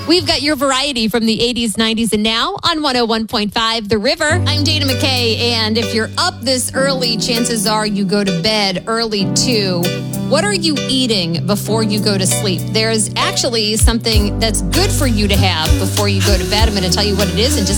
We've got your variety from the 80s, 90s, and now on 101.5 The River. I'm Dana McKay, and if you're up this early, chances are you go to bed early too. What are you eating before you go to sleep? There's actually something that's good for you to have before you go to bed. I'm going to tell you what it is in just